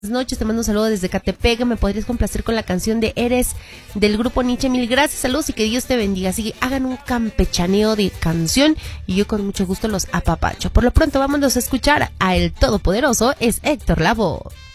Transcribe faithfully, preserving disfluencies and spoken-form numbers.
noches, te mando un saludo desde Catepec. Me podrías complacer con la canción de Eres del grupo Nietzsche. Mil gracias, saludos y que Dios te bendiga. Así que hagan un campechaneo de canción y yo con mucho gusto los apapacho. Por lo pronto vámonos a escuchar a El Todopoderoso, es Héctor Lavoe.